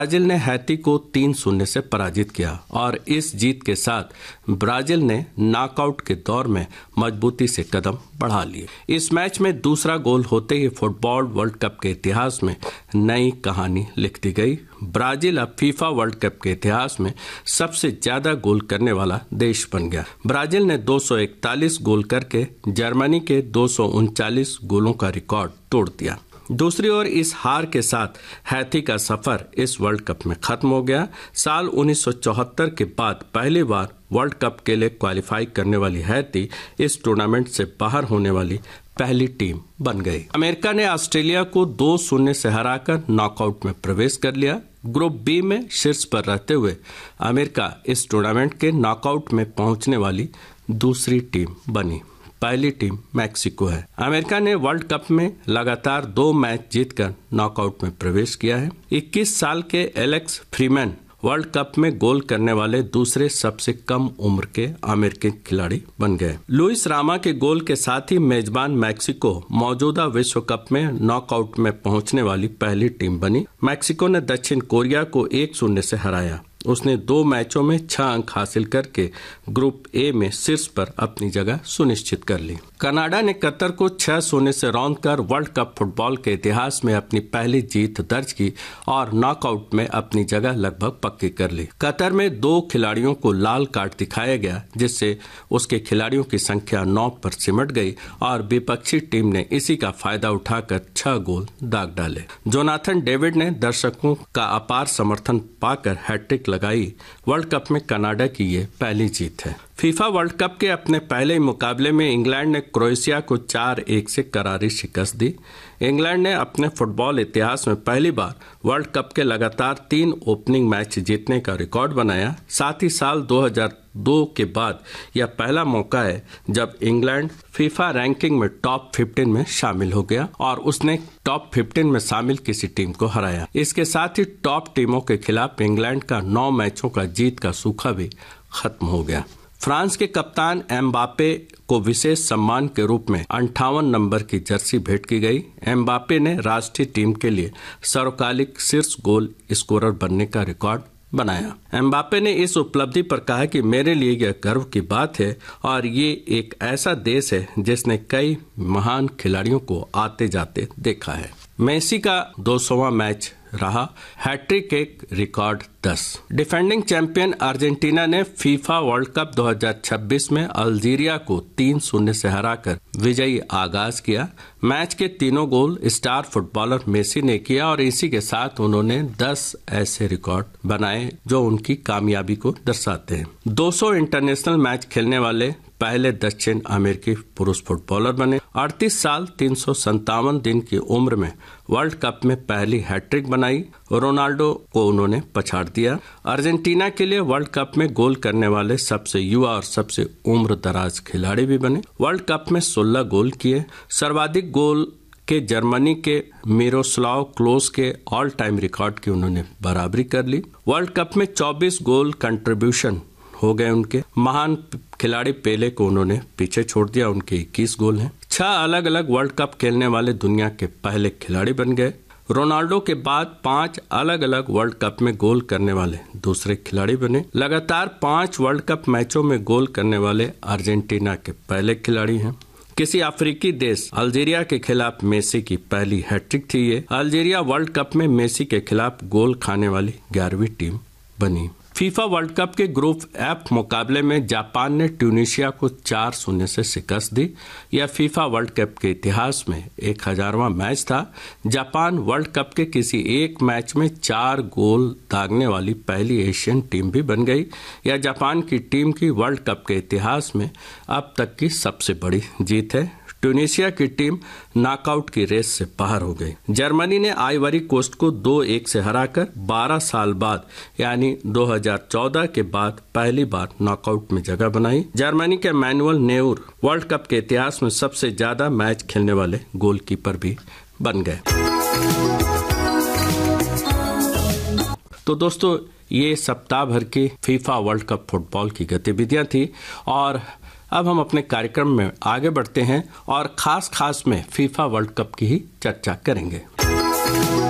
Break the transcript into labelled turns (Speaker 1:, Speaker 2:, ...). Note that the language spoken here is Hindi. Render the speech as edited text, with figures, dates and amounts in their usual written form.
Speaker 1: ब्राजील ने हैती को 3-0 से पराजित किया और इस जीत के साथ ब्राजील ने नॉकआउट के दौर में मजबूती से कदम बढ़ा लिए। इस मैच में दूसरा गोल होते ही फुटबॉल वर्ल्ड कप के इतिहास में नई कहानी लिख दी गई। ब्राजील अब फीफा वर्ल्ड कप के इतिहास में सबसे ज्यादा गोल करने वाला देश बन गया। ब्राजील ने 241 गोल करके जर्मनी के 239 गोलों का रिकॉर्ड तोड़ दिया। दूसरी ओर इस हार के साथ हैती का सफर इस वर्ल्ड कप में खत्म हो गया। साल 1974 के बाद पहली बार वर्ल्ड कप के लिए क्वालिफाई करने वाली हैती इस टूर्नामेंट से बाहर होने वाली पहली टीम बन गई। अमेरिका ने ऑस्ट्रेलिया को 2-0 से हराकर नॉकआउट में प्रवेश कर लिया। ग्रुप बी में शीर्ष पर रहते हुए अमेरिका इस टूर्नामेंट के नॉकआउट में पहुंचने वाली दूसरी टीम बनी। पहली टीम मैक्सिको है। अमेरिका ने वर्ल्ड कप में लगातार 2 मैच जीतकर नॉकआउट में प्रवेश किया है। 21 साल के एलेक्स फ्रीमैन वर्ल्ड कप में गोल करने वाले दूसरे सबसे कम उम्र के अमेरिकी खिलाड़ी बन गए। लुइस रामा के गोल के साथ ही मेजबान मैक्सिको मौजूदा विश्व कप में नॉकआउट में पहुंचने वाली पहली टीम बनी। मैक्सिको ने दक्षिण कोरिया को 1-0 से हराया। उसने 2 मैचों में 6 अंक हासिल करके ग्रुप ए में शीर्ष पर अपनी जगह सुनिश्चित कर ली। कनाडा ने कतर को 6-0 से रौंदकर वर्ल्ड कप फुटबॉल के इतिहास में अपनी पहली जीत दर्ज की और नॉकआउट में अपनी जगह लगभग पक्की कर ली। कतर में 2 खिलाड़ियों को लाल कार्ड दिखाया गया, जिससे उसके खिलाड़ियों की संख्या 9 पर सिमट गई और विपक्षी टीम ने इसी का फायदा उठाकर 6 गोल दाग डाले। जोनाथन डेविड ने दर्शकों का अपार समर्थन पाकर हैट्रिक लगाई। वर्ल्ड कप में कनाडा की ये पहली जीत है। फीफा वर्ल्ड कप के अपने पहले मुकाबले में इंग्लैंड ने क्रोएशिया को 4-1 से करारी शिकस्त दी। इंग्लैंड ने अपने फुटबॉल इतिहास में पहली बार वर्ल्ड कप के लगातार 3 ओपनिंग मैच जीतने का रिकॉर्ड बनाया। साथ ही साल 2002 के बाद यह पहला मौका है जब इंग्लैंड फीफा रैंकिंग में टॉप 15 में शामिल हो गया और उसने टॉप 15 में शामिल किसी टीम को हराया। इसके साथ ही टॉप टीमों के खिलाफ इंग्लैंड का 9 मैचों का जीत का सूखा भी खत्म हो गया। फ्रांस के कप्तान एम्बापे को विशेष सम्मान के रूप में 58 नंबर की जर्सी भेंट की गई। एम्बापे ने राष्ट्रीय टीम के लिए सर्वकालिक शीर्ष गोल स्कोरर बनने का रिकॉर्ड बनाया। एम्बापे ने इस उपलब्धि पर कहा कि मेरे लिए यह गर्व की बात है और ये एक ऐसा देश है जिसने कई महान खिलाड़ियों को आते जाते देखा है। मेसी का 200वां मैच रहा। हैट्रिक एक रिकॉर्ड 10। डिफेंडिंग चैंपियन अर्जेंटीना ने फीफा वर्ल्ड कप 2026 में अल्जीरिया को 3-0 से हराकर विजयी आगाज किया। मैच के तीनों गोल स्टार फुटबॉलर मेसी ने किया और इसी के साथ उन्होंने 10 ऐसे रिकॉर्ड बनाए जो उनकी कामयाबी को दर्शाते हैं। 200 इंटरनेशनल मैच खेलने वाले पहले दक्षिण अमेरिकी पुरुष फुटबॉलर बने। 38 साल 357 दिन की उम्र में वर्ल्ड कप में पहली हैट्रिक बनाई। रोनाल्डो को उन्होंने पछाड़ दिया। अर्जेंटीना के लिए वर्ल्ड कप में गोल करने वाले सबसे युवा और सबसे उम्र दराज खिलाड़ी भी बने। वर्ल्ड कप में 16 गोल किए। सर्वाधिक गोल के जर्मनी के मिरोस्लाव क्लोज के ऑल टाइम रिकॉर्ड की उन्होंने बराबरी कर ली। वर्ल्ड कप में 24 गोल कंट्रीब्यूशन हो गए उनके। महान खिलाड़ी पेले को उन्होंने पीछे छोड़ दिया, उनके 21 गोल हैं। 6 अलग अलग वर्ल्ड कप खेलने वाले दुनिया के पहले खिलाड़ी बन गए। रोनाल्डो के बाद 5 अलग अलग वर्ल्ड कप में गोल करने वाले दूसरे खिलाड़ी बने। लगातार 5 वर्ल्ड कप मैचों में गोल करने वाले अर्जेंटीना के पहले खिलाड़ी हैं। किसी अफ्रीकी देश अल्जीरिया के खिलाफ मेसी की पहली हैट्रिक थी। ये अल्जीरिया वर्ल्ड कप में मेसी के खिलाफ गोल खाने वाली 11वीं टीम बनी। फीफा वर्ल्ड कप के ग्रुप एफ मुकाबले में जापान ने ट्यूनीशिया को 4-0 से शिकस्त दी। यह फीफा वर्ल्ड कप के इतिहास में 1000वां मैच था। जापान वर्ल्ड कप के किसी एक मैच में 4 गोल दागने वाली पहली एशियन टीम भी बन गई। यह जापान की टीम की वर्ल्ड कप के इतिहास में अब तक की सबसे बड़ी जीत है। ट्यूनीशिया की टीम नॉकआउट की रेस से बाहर हो गई। जर्मनी ने आइवरी कोस्ट को 2-1 से हराकर 12 साल बाद यानी 2014 के बाद पहली बार नॉकआउट में जगह बनाई। जर्मनी के मैनुअल नेउर वर्ल्ड कप के इतिहास में सबसे ज्यादा मैच खेलने वाले गोलकीपर भी बन गए। तो दोस्तों, ये सप्ताह भर की फीफा वर्ल्ड कप फुटबॉल की गतिविधियां थी और अब हम अपने कार्यक्रम में आगे बढ़ते हैं और खास में फीफा वर्ल्ड कप की ही चर्चा करेंगे।